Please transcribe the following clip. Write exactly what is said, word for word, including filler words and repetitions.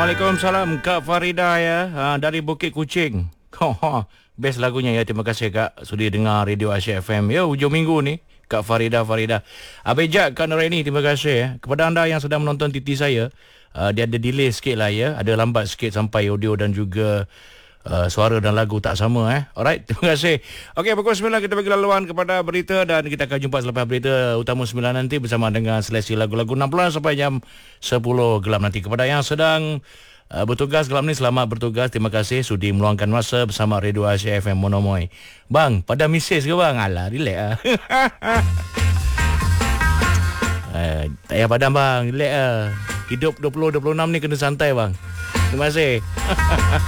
Waalaikumsalam Kak Farida ya, ha, dari Bukit Kucing. Best lagunya ya. Terima kasih Kak sudi dengar Radio Asia F M ya hujung minggu ni. Kak Farida Farida. Abijak Kak Nuraini, terima kasih ya. Kepada anda yang sedang menonton T T saya, uh, dia ada delay sikit lah ya. Ada lambat sikit sampai audio dan juga uh, suara dan lagu tak sama eh. Alright, terima kasih. Okey, pukul sembilan kita bagi laluan kepada berita dan kita akan jumpa selepas berita utama sembilan nanti bersama dengan seleksi lagu-lagu enam puluhan sampai jam sepuluh gelap nanti. Kepada yang sedang Uh, bertugas gelap ni, selamat bertugas. Terima kasih sudi meluangkan masa bersama Radio Asia F M Monomoy. Bang, pada missis ke bang? Alah, relax lah. uh, tak payah padam bang, relax lah. Hidup dua puluh dua puluh enam ni kena santai bang. Terima kasih.